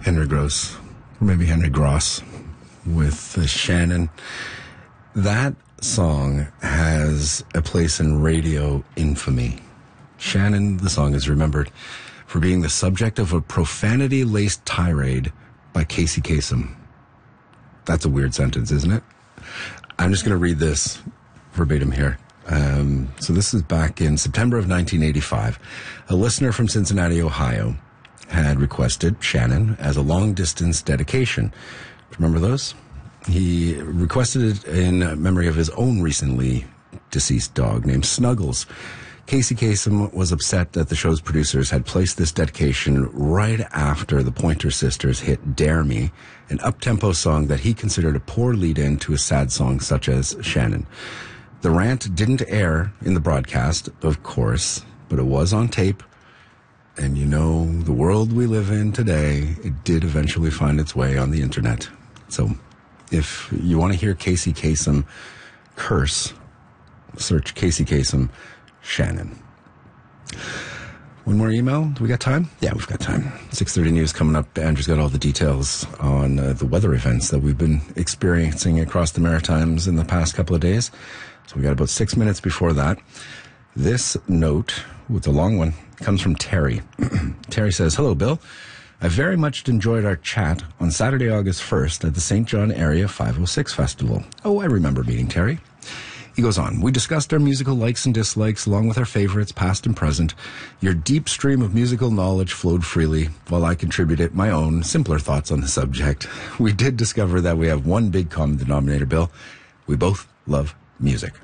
Henry Gross, or maybe Henry Gross, with Shannon. That song has a place in radio infamy. Shannon, the song, is remembered for being the subject of a profanity-laced tirade by Casey Kasem. That's a weird sentence, isn't it? I'm just going to read this verbatim here. So this is back in September of 1985. A listener from Cincinnati, Ohio, had requested Shannon as a long-distance dedication. Do you remember those? He requested it in memory of his own recently deceased dog named Snuggles. Casey Kasem was upset that the show's producers had placed this dedication right after the Pointer Sisters hit Dare Me, an up-tempo song that he considered a poor lead-in to a sad song such as Shannon. The rant didn't air in the broadcast, of course, but it was on tape. And you know, the world we live in today, it did eventually find its way on the internet. So if you want to hear Casey Kasem curse, search Casey Kasem Shannon. One more email. Do we got time? Yeah, we've got time. 6:30 news coming up. Andrew's got all the details on the weather events that we've been experiencing across the Maritimes in the past couple of days. So we got about 6 minutes before that. This note, it's a long one, comes from Terry. Terry says, "Hello, Bill. I very much enjoyed our chat on Saturday, August 1st at the St. John Area 506 Festival." Oh, I remember meeting Terry. He goes on, "We discussed our musical likes and dislikes along with our favorites, past and present. Your deep stream of musical knowledge flowed freely, while I contributed my own simpler thoughts on the subject. We did discover that we have one big common denominator, Bill. We both love music."